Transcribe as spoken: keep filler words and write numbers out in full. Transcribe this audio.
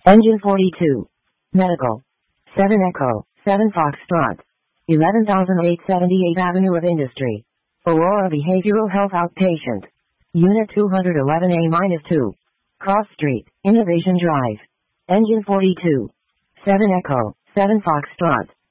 Engine forty-two. Medical. seven Echo, seven Foxtrot. eleven thousand eight hundred seventy-eight Avenue of Industry. Aurora Behavioral Health Outpatient. Unit two eleven A two. Cross Street, Innovation Drive. Engine forty-two. seven Echo, seven Foxtrot.